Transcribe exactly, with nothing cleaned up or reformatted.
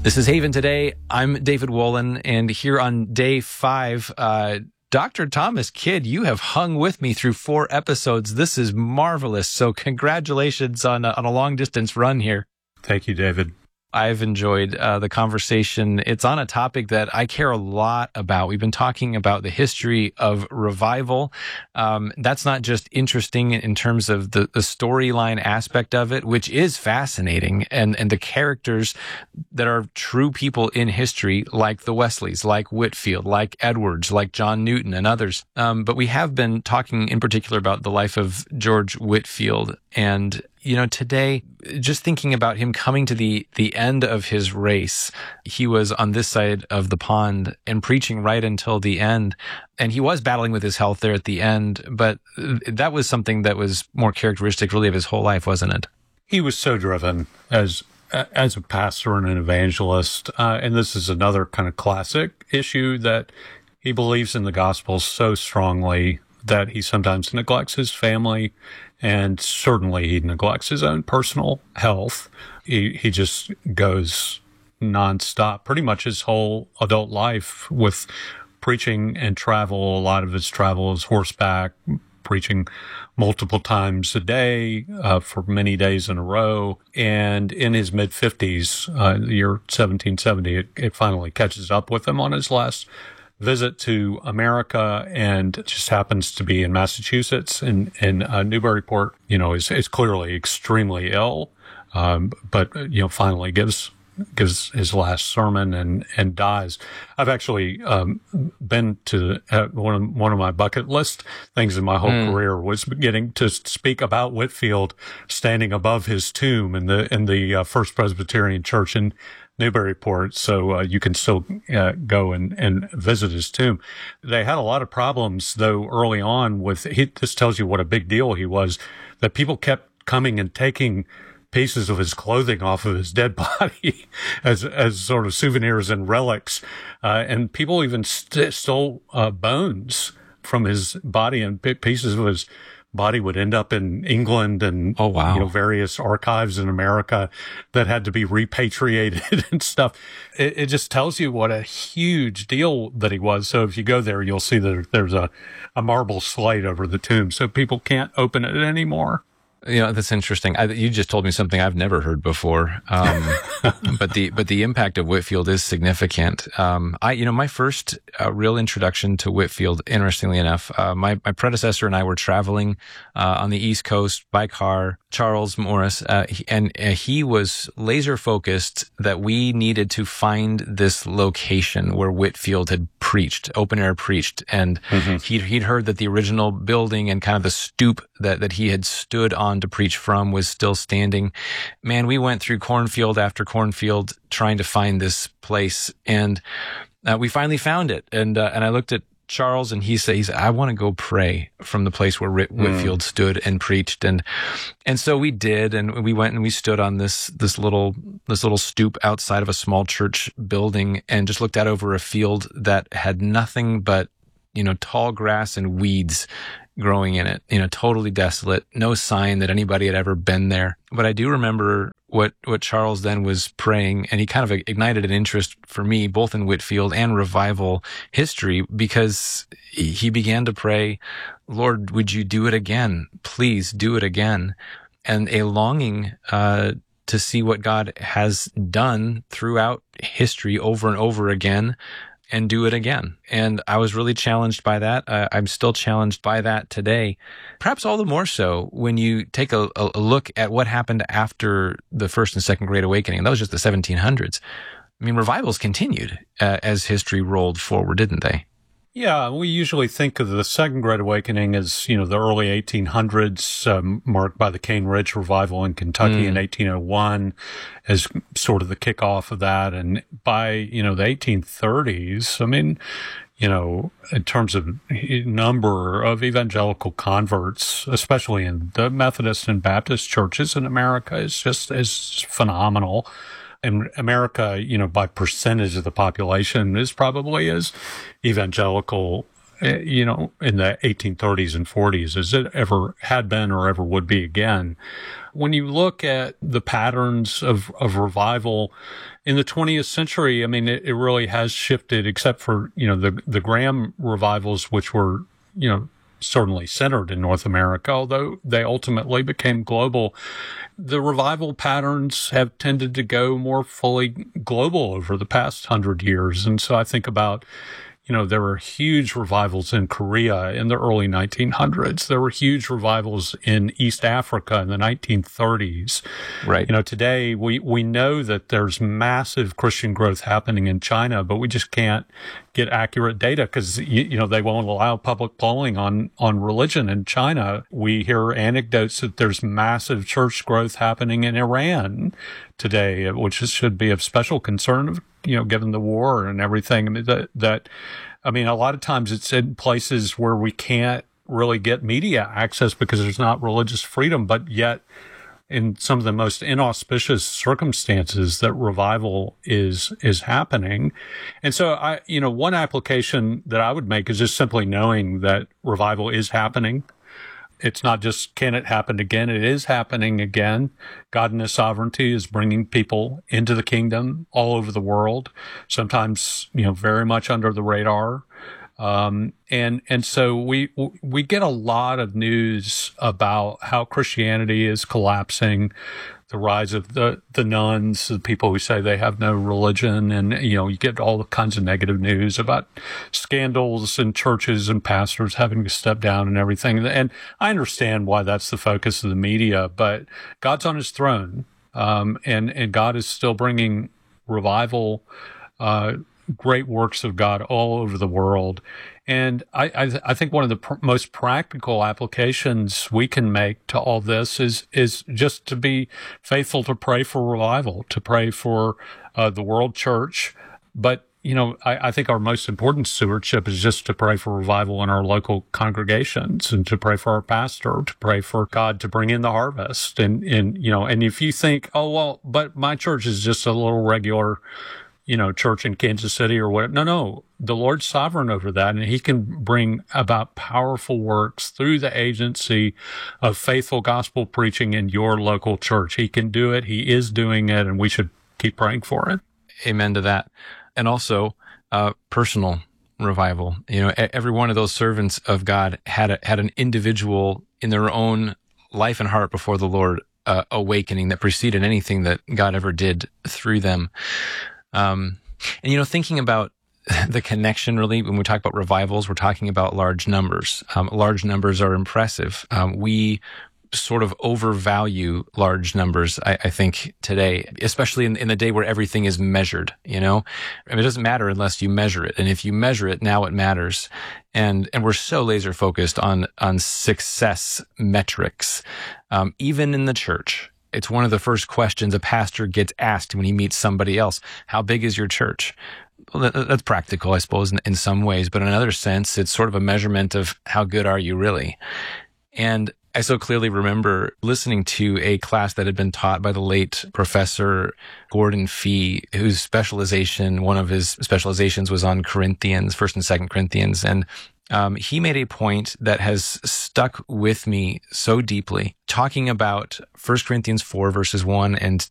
This is Haven Today. I'm David Wolin, and here on day five, uh, Doctor Thomas Kidd, you have hung with me through four episodes. This is marvelous. So congratulations on a, on a long distance run here. Thank you, David. I've enjoyed uh, the conversation. It's on a topic that I care a lot about. We've been talking about the history of revival. Um, that's not just interesting in terms of the, the storyline aspect of it, which is fascinating, and, and the characters that are true people in history, like the Wesleys, like Whitefield, like Edwards, like John Newton, and others. Um, but we have been talking in particular about the life of George Whitefield. And you know, today, just thinking about him coming to the, the end of his race, he was on this side of the pond and preaching right until the end. And he was battling with his health there at the end, but that was something that was more characteristic really of his whole life, wasn't it? He was so driven as as a pastor and an evangelist. Uh, and this is another kind of classic issue that he believes in the gospel so strongly that he sometimes neglects his family, and certainly he neglects his own personal health. He he just goes nonstop, pretty much his whole adult life, with preaching and travel. A lot of his travel is horseback, preaching multiple times a day uh, for many days in a row. And in his mid-fifties, uh, the year seventeen seventy, it, it finally catches up with him on his last visit to America, and just happens to be in Massachusetts, and in uh, Newburyport. You know, is is clearly extremely ill, um, but you know, finally gives gives his last sermon and and dies. I've actually um, been to uh, one of one of my bucket list things in my whole mm. career was getting to speak about Whitefield standing above his tomb in the in the uh, First Presbyterian Church in Newburyport, so uh, you can still uh, go and, and visit his tomb. They had a lot of problems, though, early on with, he, this tells you what a big deal he was, that people kept coming and taking pieces of his clothing off of his dead body as as sort of souvenirs and relics. Uh, and people even st- stole uh, bones from his body, and p- pieces of his body would end up in England and oh, wow. you know, various archives in America that had to be repatriated and stuff. It, it just tells you what a huge deal that he was. So if you go there, you'll see that there's a, a marble slate over the tomb, so people can't open it anymore. You know, that's interesting. I, you just told me something I've never heard before. Um, but the but the impact of Whitefield is significant. Um, I, you know, my first uh, real introduction to Whitefield, interestingly enough, uh, my my predecessor and I were traveling uh, on the East Coast by car. Charles Morris, uh, he, and uh, he was laser focused that we needed to find this location where Whitefield had preached, open air preached, and mm-hmm. he'd he'd heard that the original building and kind of the stoop that that he had stood on to preach from was still standing. Man, we went through cornfield after cornfield trying to find this place, and uh, we finally found it. And uh, and I looked at Charles, and he said, he said, I want to go pray from the place where Whit- Whitefield mm. stood and preached. And, and so we did, and we went and we stood on this, this little, this little stoop outside of a small church building and just looked out over a field that had nothing but, you know, tall grass and weeds growing in it, you know, totally desolate, no sign that anybody had ever been there. But I do remember what, what Charles then was praying, and he kind of ignited an interest for me, both in Whitefield and revival history, because he began to pray, Lord, would you do it again? Please do it again. And a longing, uh, to see what God has done throughout history over and over again, and do it again. And I was really challenged by that. Uh, I'm still challenged by that today. Perhaps all the more so when you take a, a look at what happened after the First and Second Great Awakening. That was just the seventeen hundreds. I mean, revivals continued uh, as history rolled forward, didn't they? Yeah, we usually think of the Second Great Awakening as, you know, the early eighteen hundreds, um, marked by the Cane Ridge Revival in Kentucky mm. in eighteen oh one as sort of the kickoff of that. And by, you know, the eighteen thirties, I mean, you know, in terms of number of evangelical converts, especially in the Methodist and Baptist churches in America, is just is phenomenal. And America, you know, by percentage of the population is probably as evangelical you know, in the eighteen thirties and forties as it ever had been or ever would be again. When you look at the patterns of, of revival in the twentieth century, I mean, it, it really has shifted, except for, you know, the, the Graham revivals, which were, you know, certainly centered in North America, although they ultimately became global. The revival patterns have tended to go more fully global over the past hundred years. And so I think about, you know, there were huge revivals in Korea in the early nineteen hundreds. There were huge revivals in East Africa in the nineteen thirties. Right. You know, today we, we know that there's massive Christian growth happening in China, but we just can't get accurate data because, you, you know, they won't allow public polling on, on religion in China. We hear anecdotes that there's massive church growth happening in Iran today, which is, should be of special concern, you know, given the war and everything. I mean, that, that, I mean, a lot of times it's in places where we can't really get media access because there's not religious freedom, but yet in some of the most inauspicious circumstances that revival is, is happening. And so I, you know, one application that I would make is just simply knowing that revival is happening. It's not just, can it happen again? It is happening again. God in His sovereignty is bringing people into the kingdom all over the world, sometimes, you know, very much under the radar. Um, and, and so we, we get a lot of news about how Christianity is collapsing, the rise of the, the nuns, the people who say they have no religion. And, you know, you get all the kinds of negative news about scandals in churches and pastors having to step down and everything. And I understand why that's the focus of the media, but God's on His throne. Um, and, and God is still bringing revival, uh, great works of God all over the world. And I, I, I think one of the pr- most practical applications we can make to all this is, is just to be faithful to pray for revival, to pray for uh, the world church. But, you know, I, I think our most important stewardship is just to pray for revival in our local congregations and to pray for our pastor, to pray for God to bring in the harvest. And, and, you know, and if you think, oh, well, but my church is just a little regular, you know, church in Kansas City or whatever. No, no, the Lord's sovereign over that, and He can bring about powerful works through the agency of faithful gospel preaching in your local church. He can do it. He is doing it, and we should keep praying for it. Amen to that. And also, uh, personal revival. You know, every one of those servants of God had a, had an individual in their own life and heart before the Lord, uh, awakening that preceded anything that God ever did through them. Um, and, you know, thinking about the connection, really, when we talk about revivals, we're talking about large numbers. Um, large numbers are impressive. Um, we sort of overvalue large numbers, I, I think, today, especially in, in the day where everything is measured, you know? I mean, it doesn't matter unless you measure it. And if you measure it, now it matters. And, and we're so laser focused on, on success metrics, um, even in the church. It's one of the first questions a pastor gets asked when he meets somebody else. How big is your church? Well, that, that's practical, I suppose, in, in some ways. But in another sense, it's sort of a measurement of how good are you really? And I so clearly remember listening to a class that had been taught by the late Professor Gordon Fee, whose specialization, one of his specializations was on Corinthians, First and Second Corinthians. And Um, he made a point that has stuck with me so deeply, talking about First Corinthians four, verses one and